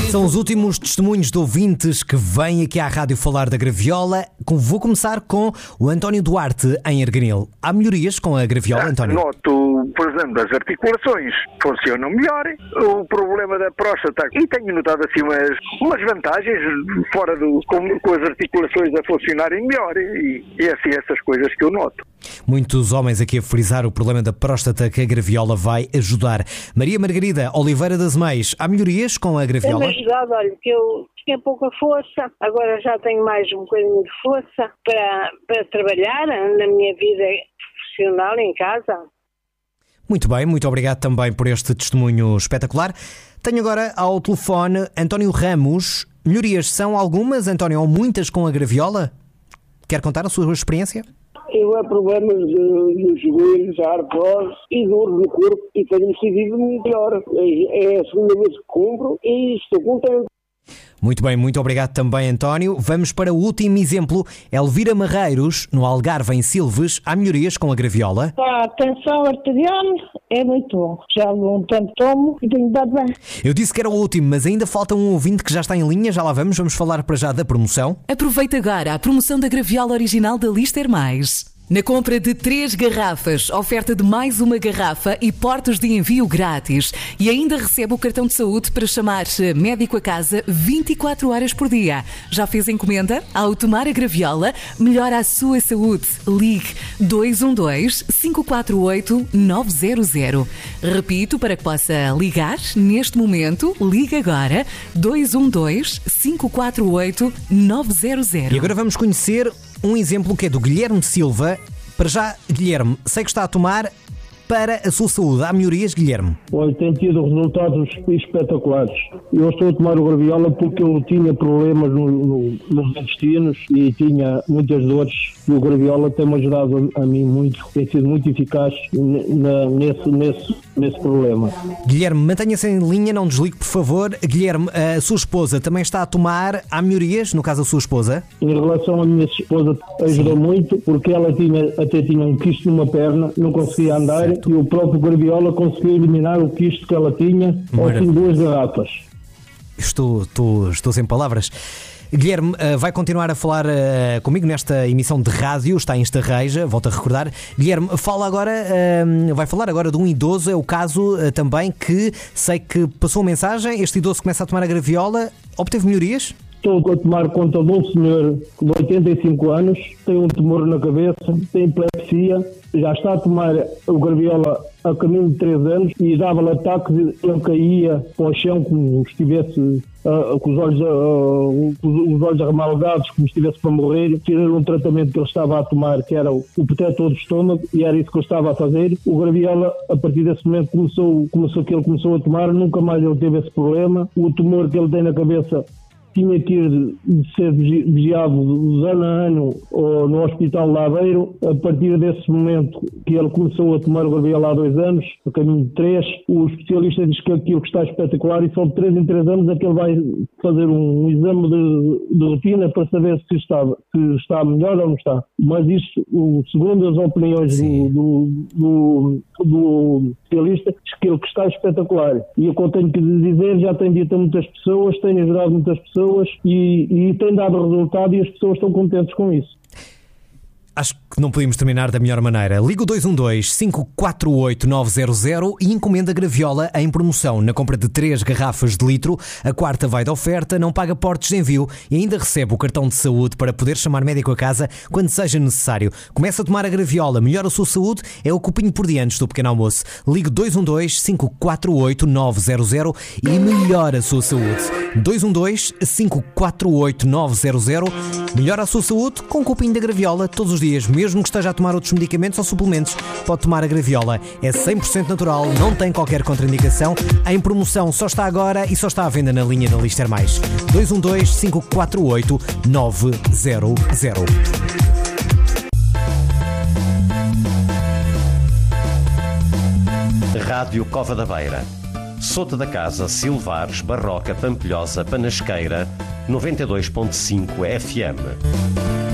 São os últimos testemunhos de ouvintes que vêm aqui à rádio falar da graviola. Vou começar com o António Duarte, em Arganil. Há melhorias com a graviola, António? Noto, por exemplo, as articulações funcionam melhor, o problema da próstata, e tenho notado assim umas vantagens fora com as articulações a funcionarem melhor, e assim essas coisas que eu noto. Muitos homens aqui a frisar o problema da próstata que a graviola vai ajudar. Maria Margarida Oliveira das Meias, há melhorias com a graviola? Tem-me ajudado, olha, porque eu tinha pouca força, agora já tenho mais um bocadinho de força para trabalhar na minha vida profissional em casa. Muito bem, muito obrigado também por este testemunho espetacular. Tenho agora ao telefone António Ramos. Melhorias são algumas, António, ou muitas com a graviola? Quer contar a sua experiência? Eu há problemas nos joelhos, artrose e dor no corpo e tenho-me sentido melhor. É a segunda vez que compro e estou contente. Muito bem, muito obrigado também, António. Vamos para o último exemplo. Elvira Marreiros, no Algarve, em Silves. Há melhorias com a graviola? A tensão arterial é muito bom. Já há um tempo tomo e tenho dado bem. Eu disse que era o último, mas ainda falta um ouvinte que já está em linha. Já lá vamos. Vamos falar para já da promoção. Aproveita agora a promoção da graviola original da Lister Mais. Na compra de 3 garrafas, oferta de mais uma garrafa e portas de envio grátis. E ainda recebe o cartão de saúde para chamar médico a casa 24 horas por dia. Já fez encomenda? Ao tomar a graviola, melhora a sua saúde. Ligue 212-548-900. Repito, para que possa ligar neste momento, ligue agora 212-548-900. E agora vamos conhecer um exemplo que é do Guilherme Silva. Para já, Guilherme, sei que está a tomar para a sua saúde. Há melhorias, Guilherme? Olha, tem tido resultados espetaculares. Eu estou a tomar o graviola porque eu tinha problemas nos intestinos e tinha muitas dores. E o graviola tem-me ajudado a mim muito. Tem sido muito eficaz nesse problema. Guilherme, mantenha-se em linha, não desligue, por favor. Guilherme, a sua esposa também está a tomar. Há melhorias, no caso da sua esposa? Em relação à minha esposa, ajudou muito porque ela até tinha um quisto numa perna, não conseguia andar. Certo. E o próprio graviola conseguiu eliminar o quisto que ela tinha ao fim de 2 garrafas. Estou sem palavras. Guilherme, vai continuar a falar comigo nesta emissão de rádio, está em Estarreja, volto a recordar. Guilherme, vai falar agora de um idoso, é o caso também que sei que passou uma mensagem, este idoso começa a tomar a graviola, obteve melhorias? Estou a tomar conta de um senhor de 85 anos, tem um tumor na cabeça, tem epilepsia, já está a tomar o graviola a caminho de 3 anos e dava-lhe ataques, ele caía para o chão como se estivesse com os olhos arremalgados, como se estivesse para morrer. Tiraram um tratamento que ele estava a tomar, que era o protetor do estômago, e era isso que eu estava a fazer. O graviola, a partir desse momento, começou a tomar, nunca mais ele teve esse problema. O tumor que ele tem na cabeça tinha que ir ser vigiado de ano a ano ou no hospital de Aveiro. A partir desse momento que ele começou a tomar o graviola há 2 anos, a caminho de 3, o especialista diz que aquilo que está espetacular e só de 3 em 3 anos é que ele vai fazer um exame de rotina para saber se está melhor ou não está. Mas isto, segundo as opiniões do especialista, diz que ele que está espetacular. E o que eu tenho que dizer, já tem dito a muitas pessoas, tem ajudado muitas pessoas e tem dado resultado e as pessoas estão contentes com isso. Acho que não podíamos terminar da melhor maneira. Liga o 212-548-900 e encomenda a graviola em promoção. Na compra de 3 garrafas de litro, a 4ª vai de oferta, não paga portos de envio e ainda recebe o cartão de saúde para poder chamar médico a casa quando seja necessário. Começa a tomar a graviola, melhora a sua saúde, é o copinho por diante do pequeno almoço. Ligue 212-548-900 e melhora a sua saúde. 212-548-900, melhora a sua saúde com o copinho da graviola todos os dias. Mesmo que esteja a tomar outros medicamentos ou suplementos, pode tomar a graviola. É 100% natural, não tem qualquer contraindicação. Em promoção só está agora e só está à venda na linha da Lister Mais. 212-548-900. Rádio Cova da Beira, Sota da Casa, Silvares, Barroca, Pampilhosa, Panasqueira, 92.5 FM.